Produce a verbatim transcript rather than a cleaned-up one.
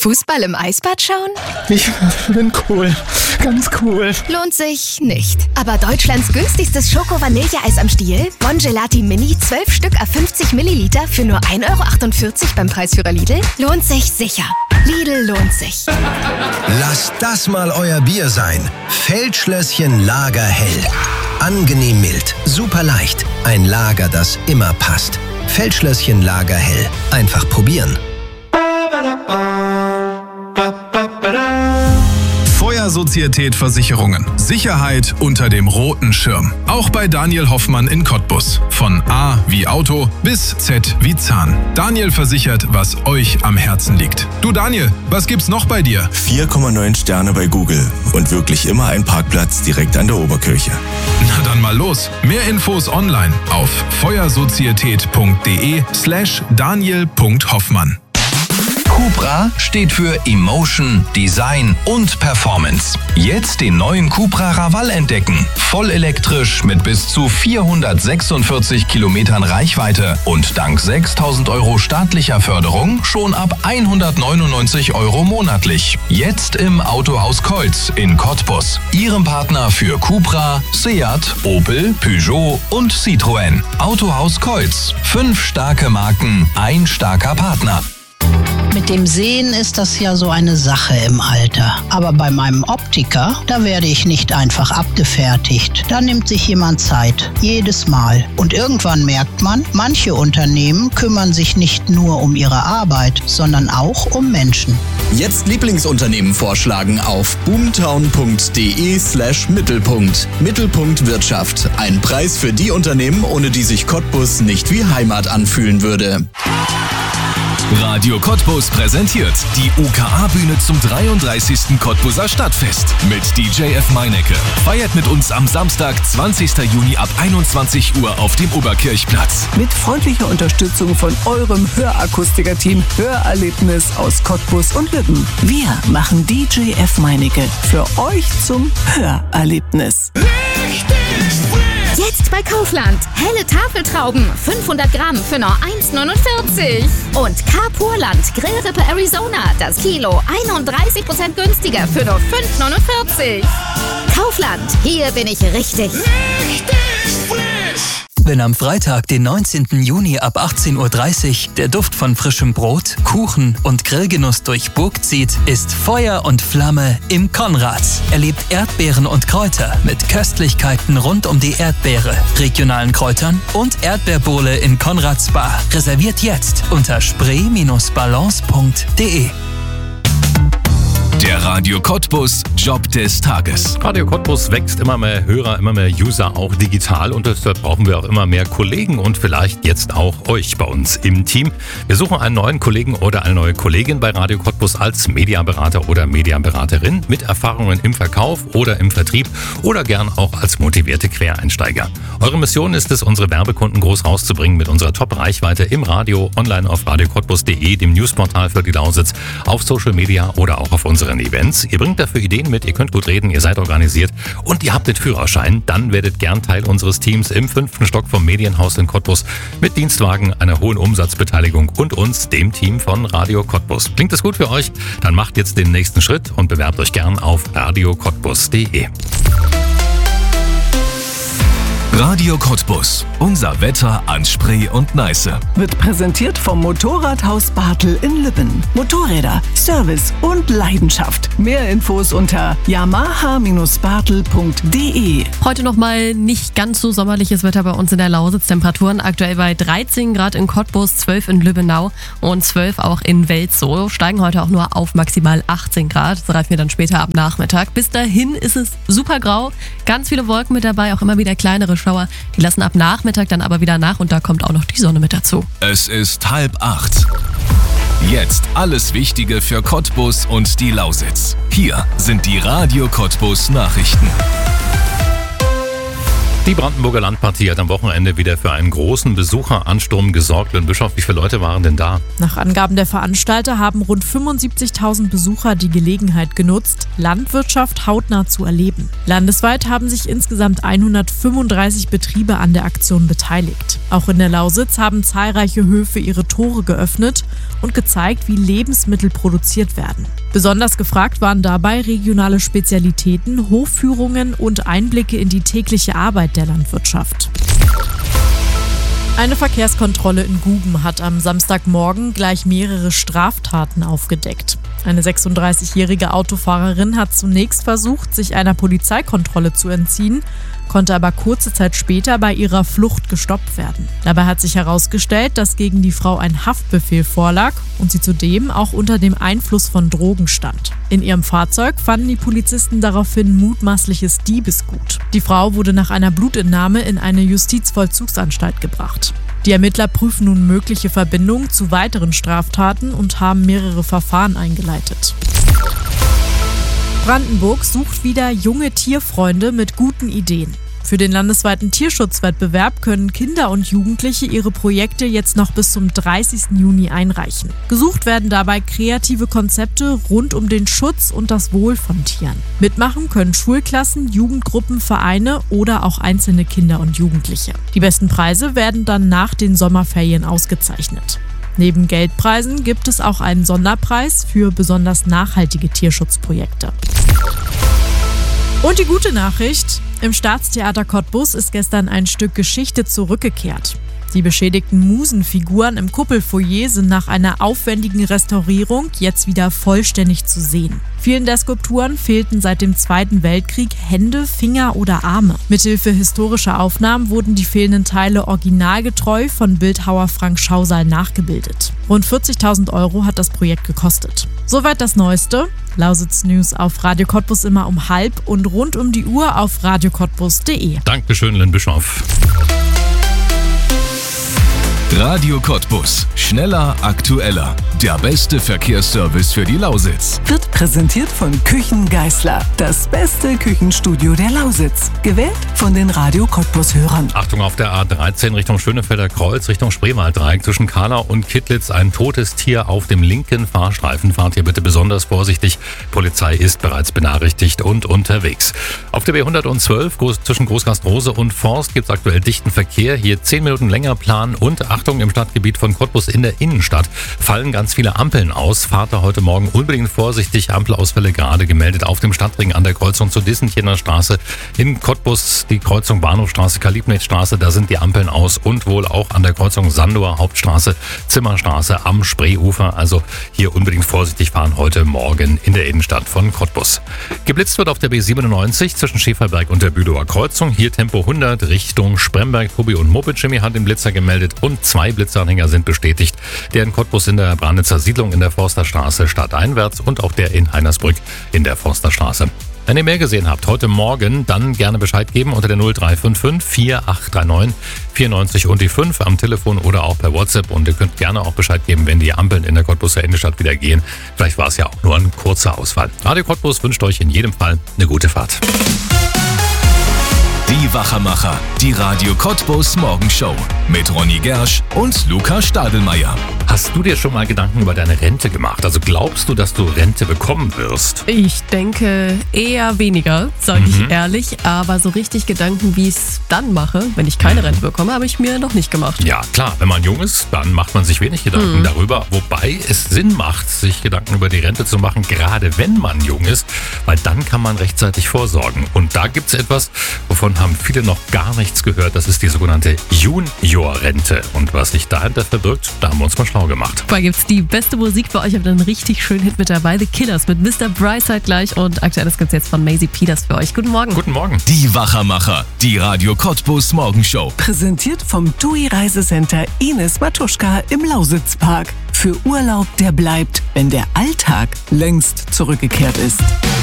Fußball im Eisbad schauen? Ich bin cool. Ganz cool. Lohnt sich nicht. Aber Deutschlands günstigstes Schoko-Vanilleeis am Stiel, Bongelati Mini, zwölf Stück à fünfzig Milliliter für nur ein Euro achtundvierzig beim Preisführer Lidl, lohnt sich sicher. Lidl lohnt sich. Lasst das mal euer Bier sein. Feldschlösschen Lagerhell. Angenehm mild, super leicht. Ein Lager, das immer passt. Feldschlösschen Lagerhell. Einfach probieren. Feuersozietät Versicherungen. Sicherheit unter dem roten Schirm. Auch bei Daniel Hoffmann in Cottbus. Von A wie Auto bis Z wie Zahn. Daniel versichert, was euch am Herzen liegt. Du Daniel, was gibt's noch bei dir? vier Komma neun Sterne bei Google und wirklich immer ein Parkplatz direkt an der Oberkirche. Na dann mal los. Mehr Infos online auf feuersozietät.de slash daniel.hoffmann. Cupra steht für Emotion, Design und Performance. Jetzt den neuen Cupra Raval entdecken. Voll elektrisch mit bis zu vierhundertsechsundvierzig Kilometern Reichweite und dank sechstausend Euro staatlicher Förderung schon ab hundertneunundneunzig Euro monatlich. Jetzt im Autohaus Keutz in Cottbus. Ihrem Partner für Cupra, Seat, Opel, Peugeot und Citroën. Autohaus Keutz. Fünf starke Marken, ein starker Partner. Mit dem Sehen ist das ja so eine Sache im Alter. Aber bei meinem Optiker, da werde ich nicht einfach abgefertigt. Da nimmt sich jemand Zeit. Jedes Mal. Und irgendwann merkt man, manche Unternehmen kümmern sich nicht nur um ihre Arbeit, sondern auch um Menschen. Jetzt Lieblingsunternehmen vorschlagen auf boomtown.de slash Mittelpunkt. Mittelpunkt Wirtschaft. Ein Preis für die Unternehmen, ohne die sich Cottbus nicht wie Heimat anfühlen würde. Radio Cottbus präsentiert die U K A-Bühne zum dreiunddreißigsten Cottbuser Stadtfest mit D J F Meinecke. Feiert mit uns am Samstag, zwanzigsten Juni ab einundzwanzig Uhr auf dem Oberkirchplatz. Mit freundlicher Unterstützung von eurem Hörakustiker-Team Hörerlebnis aus Cottbus und Lübben. Wir machen D J F Meinecke für euch zum Hörerlebnis. Jetzt bei Kaufland. Helle Tafeltrauben, fünfhundert Gramm für nur eins neunundvierzig. Und Carpurland Grillrippe Arizona, das Kilo einunddreißig Prozent günstiger für nur fünf neunundvierzig. Kaufland, hier bin ich richtig. Richtig frisch. Wenn am Freitag, den neunzehnten Juni ab achtzehn Uhr dreißig der Duft von frischem Brot, Kuchen und Grillgenuss durch Burg zieht, ist Feuer und Flamme im Konrads. Erlebt Erdbeeren und Kräuter mit Köstlichkeiten rund um die Erdbeere, regionalen Kräutern und Erdbeerbowle in Konrads Bar. Reserviert jetzt unter spree balance punkt de. Der Radio Cottbus Job des Tages. Radio Cottbus wächst, immer mehr Hörer, immer mehr User, auch digital, und deshalb brauchen wir auch immer mehr Kollegen und vielleicht jetzt auch euch bei uns im Team. Wir suchen einen neuen Kollegen oder eine neue Kollegin bei Radio Cottbus als Mediaberater oder Mediaberaterin mit Erfahrungen im Verkauf oder im Vertrieb oder gern auch als motivierte Quereinsteiger. Eure Mission ist es, unsere Werbekunden groß rauszubringen mit unserer Top-Reichweite im Radio, online auf radio cottbus punkt de, dem Newsportal für die Lausitz, auf Social Media oder auch auf unseren Events. Ihr bringt dafür Ideen mit, ihr könnt gut reden, ihr seid organisiert und ihr habt den Führerschein. Dann werdet gern Teil unseres Teams im fünften Stock vom Medienhaus in Cottbus mit Dienstwagen, einer hohen Umsatzbeteiligung und uns, dem Team von Radio Cottbus. Klingt das gut für euch? Dann macht jetzt den nächsten Schritt und bewerbt euch gern auf radio cottbus punkt de. Radio Cottbus. Unser Wetter an Spree und Neiße. Wird präsentiert vom Motorradhaus Bartel in Lübben. Motorräder, Service und Leidenschaft. Mehr Infos unter yamaha bartel punkt de. Heute nochmal nicht ganz so sommerliches Wetter bei uns in der Lausitz. Temperaturen aktuell bei dreizehn Grad in Cottbus, zwölf in Lübbenau und zwölf auch in Welzow. Steigen heute auch nur auf maximal achtzehn Grad. Das reifen wir dann später ab Nachmittag. Bis dahin ist es super grau. Ganz viele Wolken mit dabei, auch immer wieder kleinere Schauer. Die lassen ab Nachmittag dann aber wieder nach und da kommt auch noch die Sonne mit dazu. Es ist halb acht. Jetzt alles Wichtige für Cottbus und die Lausitz. Hier sind die Radio Cottbus Nachrichten. Die Brandenburger Landpartie hat am Wochenende wieder für einen großen Besucheransturm gesorgt. In Bischof, wie viele Leute waren denn da? Nach Angaben der Veranstalter haben rund fünfundsiebzigtausend Besucher die Gelegenheit genutzt, Landwirtschaft hautnah zu erleben. Landesweit haben sich insgesamt hundertfünfunddreißig Betriebe an der Aktion beteiligt. Auch in der Lausitz haben zahlreiche Höfe ihre Tore geöffnet und gezeigt, wie Lebensmittel produziert werden. Besonders gefragt waren dabei regionale Spezialitäten, Hofführungen und Einblicke in die tägliche Arbeit der Landwirtschaft. Eine Verkehrskontrolle in Guben hat am Samstagmorgen gleich mehrere Straftaten aufgedeckt. Eine sechsunddreißigjährige Autofahrerin hat zunächst versucht, sich einer Polizeikontrolle zu entziehen, konnte aber kurze Zeit später bei ihrer Flucht gestoppt werden. Dabei hat sich herausgestellt, dass gegen die Frau ein Haftbefehl vorlag und sie zudem auch unter dem Einfluss von Drogen stand. In ihrem Fahrzeug fanden die Polizisten daraufhin mutmaßliches Diebesgut. Die Frau wurde nach einer Blutentnahme in eine Justizvollzugsanstalt gebracht. Die Ermittler prüfen nun mögliche Verbindungen zu weiteren Straftaten und haben mehrere Verfahren eingeleitet. Brandenburg sucht wieder junge Tierfreunde mit guten Ideen. Für den landesweiten Tierschutzwettbewerb können Kinder und Jugendliche ihre Projekte jetzt noch bis zum dreißigsten Juni einreichen. Gesucht werden dabei kreative Konzepte rund um den Schutz und das Wohl von Tieren. Mitmachen können Schulklassen, Jugendgruppen, Vereine oder auch einzelne Kinder und Jugendliche. Die besten Preise werden dann nach den Sommerferien ausgezeichnet. Neben Geldpreisen gibt es auch einen Sonderpreis für besonders nachhaltige Tierschutzprojekte. Und die gute Nachricht: Im Staatstheater Cottbus ist gestern ein Stück Geschichte zurückgekehrt. Die beschädigten Musenfiguren im Kuppelfoyer sind nach einer aufwendigen Restaurierung jetzt wieder vollständig zu sehen. Vielen der Skulpturen fehlten seit dem Zweiten Weltkrieg Hände, Finger oder Arme. Mithilfe historischer Aufnahmen wurden die fehlenden Teile originalgetreu von Bildhauer Frank Schausal nachgebildet. Rund vierzigtausend Euro hat das Projekt gekostet. Soweit das Neueste. Lausitz News auf Radio Cottbus immer um halb und rund um die Uhr auf radio cottbus punkt de. Dankeschön, Lynn Bischof. Radio Cottbus. Schneller, aktueller. Der beste Verkehrsservice für die Lausitz. Wird präsentiert von Küchen Geisler. Das beste Küchenstudio der Lausitz. Gewählt von den Radio Cottbus-Hörern. Achtung auf der A dreizehn Richtung Schönefelder Kreuz, Richtung Spreewalddreieck. Zwischen Kahlau und Kittlitz ein totes Tier auf dem linken Fahrstreifen. Fahrt hier bitte besonders vorsichtig. Polizei ist bereits benachrichtigt und unterwegs. Auf der B hundertzwölf zwischen Großgastrose und Forst gibt es aktuell dichten Verkehr. Hier zehn Minuten länger planen und Achtung, im Stadtgebiet von Cottbus in der Innenstadt fallen ganz viele Ampeln aus. Fahrt da heute Morgen unbedingt vorsichtig. Ampelausfälle gerade gemeldet auf dem Stadtring an der Kreuzung zur Dissenchener Straße. In Cottbus die Kreuzung Bahnhofstraße, Kalibnitstraße, da sind die Ampeln aus und wohl auch an der Kreuzung Sandower Hauptstraße, Zimmerstraße am Spreeufer. Also hier unbedingt vorsichtig fahren heute Morgen in der Innenstadt von Cottbus. Geblitzt wird auf der B siebenundneunzig zwischen Schäferberg und der Bülower Kreuzung. Hier Tempo hundert Richtung Spremberg. Tobi und Moped Jimmy hat den Blitzer gemeldet und zwei Blitzeranhänger sind bestätigt. Der in Cottbus in der Brandnitzer Siedlung in der Forsterstraße stadteinwärts und auch der in Heinersbrück in der Forsterstraße. Wenn ihr mehr gesehen habt heute Morgen, dann gerne Bescheid geben unter der null drei fünf fünf vier acht drei neun vier neun und die fünf am Telefon oder auch per WhatsApp. Und ihr könnt gerne auch Bescheid geben, wenn die Ampeln in der Cottbuser Innenstadt wieder gehen. Vielleicht war es ja auch nur ein kurzer Ausfall. Radio Cottbus wünscht euch in jedem Fall eine gute Fahrt. Die Wachermacher, die Radio Cottbus Morgenshow mit Ronny Gersch und Luca Stadelmeier. Hast du dir schon mal Gedanken über deine Rente gemacht? Also glaubst du, dass du Rente bekommen wirst? Ich denke eher weniger, sage Mhm. ich ehrlich. Aber so richtig Gedanken, wie ich es dann mache, wenn ich keine Rente bekomme, habe ich mir noch nicht gemacht. Ja, klar, wenn man jung ist, dann macht man sich wenig Gedanken Mhm. darüber. Wobei es Sinn macht, sich Gedanken über die Rente zu machen, gerade wenn man jung ist, weil dann kann man rechtzeitig vorsorgen. Und da gibt es etwas, wovon haben viele noch gar nichts gehört. Das ist die sogenannte Juniorrente. Und was sich dahinter verbirgt, da haben wir uns mal schlau gemacht. Dabei gibt es die beste Musik für euch. Ich habe einen richtig schönen Hit mit dabei. The Killers mit Mister Brightside gleich. Und aktuelles gibt es jetzt von Maisie Peters für euch. Guten Morgen. Guten Morgen. Die Wachermacher, die Radio Cottbus Morgenshow. Präsentiert vom T U I Reisecenter Ines Matuschka im Lausitzpark. Für Urlaub, der bleibt, wenn der Alltag längst zurückgekehrt ist.